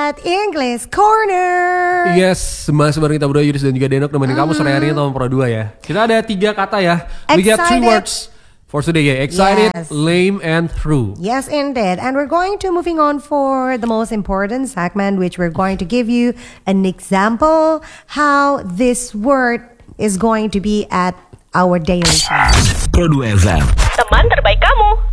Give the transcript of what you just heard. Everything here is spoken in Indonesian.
at English Corner. Yes, masih bareng kita berdua Yudis dan juga Denok nemenin kamu sore hari ini tahun Pro 2 ya. Kita ada 3 kata ya. We got 3 words for today ya. Excited, lame, and through. Yes, indeed. And we're going to moving on for the most important segment, which we're going to give you an example how this word is going to be at our daily. Pro 2 FM. Teman terbaik kamu.